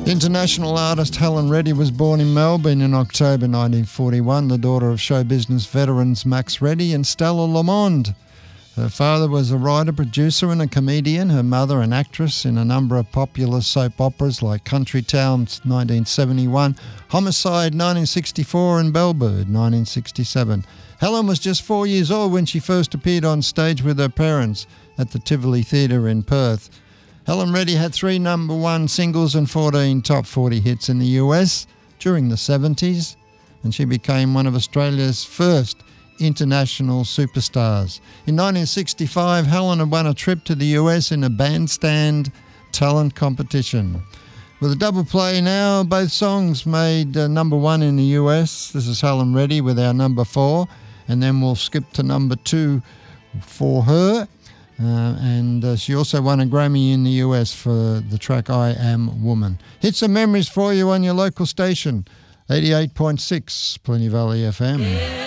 International artist Helen Reddy was born in Melbourne in October 1941, the daughter of show business veterans Max Reddy and Stella Lamond. Her father was a writer, producer and a comedian. Her mother an actress in a number of popular soap operas like Country Town 1971, Homicide 1964 and Bellbird 1967. Helen was just 4 years old when she first appeared on stage with her parents at the Tivoli Theatre in Perth. Helen Reddy had 3 number 1 singles and 14 top 40 hits in the US during the 70s, and she became one of Australia's first international superstars. In 1965, Helen had won a trip to the US in a bandstand talent competition. With a double play now, both songs made number 1 in the US. This is Helen Reddy with our number 4, and then we'll skip to number 2 for her. And she also won a Grammy in the US for the track I Am Woman. Hits and memories for you on your local station, 88.6 Plenty Valley FM.